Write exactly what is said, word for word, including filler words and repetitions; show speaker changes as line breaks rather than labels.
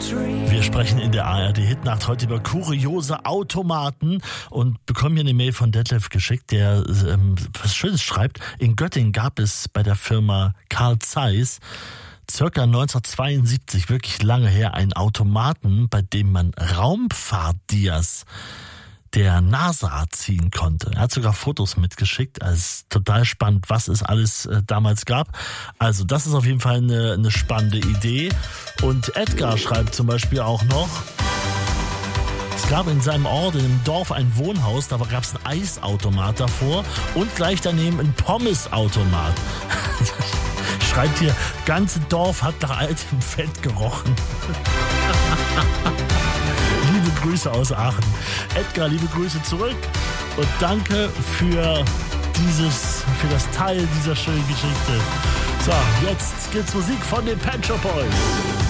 Wir sprechen in der A R D-Hitnacht heute über kuriose Automaten und bekommen hier eine Mail von Detlef geschickt, der ähm, was Schönes schreibt. In Göttingen gab es bei der Firma Carl Zeiss circa neunzehnhundertzweiundsiebzig, wirklich lange her, einen Automaten, bei dem man Raumfahrtdias der NASA ziehen konnte. Er hat sogar Fotos mitgeschickt. Also ist total spannend, was es alles äh, damals gab. Also das ist auf jeden Fall eine, eine spannende Idee. Und Edgar schreibt zum Beispiel auch noch, es gab in seinem Ort, in einem Dorf, ein Wohnhaus, da gab es einen Eisautomat davor und gleich daneben ein Pommesautomat. Schreibt hier, ganze Dorf hat nach altem Fett gerochen. Liebe Grüße aus Aachen. Edgar, liebe Grüße zurück und danke für dieses, für das Teil dieser schönen Geschichte. So, jetzt gibt's Musik von den Pet Shop Boys.